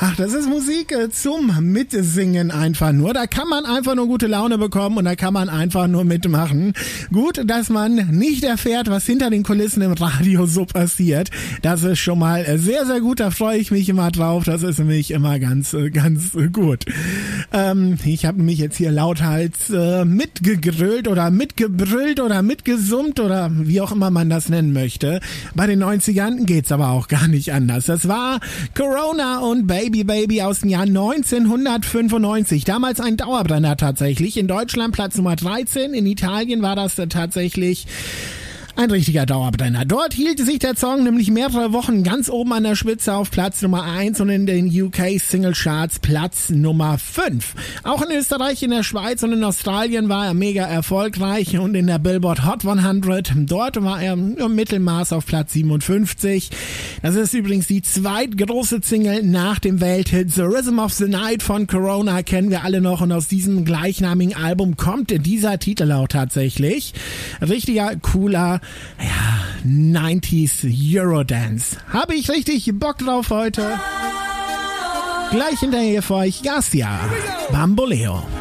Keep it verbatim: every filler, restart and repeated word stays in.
Ach, das ist Musik zum Mitsingen einfach nur. Da kann man einfach nur gute Laune bekommen und da kann man einfach nur mitmachen. Gut, dass man nicht erfährt, was hinter den Kulissen im Radio so passiert. Das ist schon mal sehr, sehr gut. Da freue ich mich immer drauf. Das ist nämlich immer ganz, ganz gut. Ähm, ich habe mich jetzt hier lauthals äh, mitgegrölt oder mitgebrüllt oder mitgesummt oder wie auch immer man das nennen möchte. Bei den neunzigern geht's aber auch gar nicht anders. Das war Corona und Baby Baby aus dem Jahr neunzehnhundertfünfundneunzig. Damals ein Dauerbrenner tatsächlich. In Deutschland Platz Nummer dreizehn. In Italien war das tatsächlich ein richtiger Dauerbrenner. Dort hielt sich der Song nämlich mehrere Wochen ganz oben an der Spitze auf Platz Nummer eins und in den U K Single Charts Platz Nummer fünf. Auch in Österreich, in der Schweiz und in Australien war er mega erfolgreich und in der Billboard Hot hundert, dort war er im Mittelmaß auf Platz siebenundfünfzig. Das ist übrigens die zweitgroße Single nach dem Welthit The Rhythm of the Night von Corona, kennen wir alle noch, und aus diesem gleichnamigen Album kommt dieser Titel auch tatsächlich. Richtiger, cooler ja, neunziger Eurodance. Habe ich richtig Bock drauf heute. Gleich hinterher für euch Garcia Bamboleo.